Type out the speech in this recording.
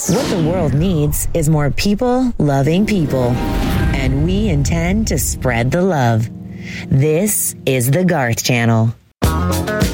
What the world needs is more people loving people. And we intend to spread the love. This is the Garth Channel.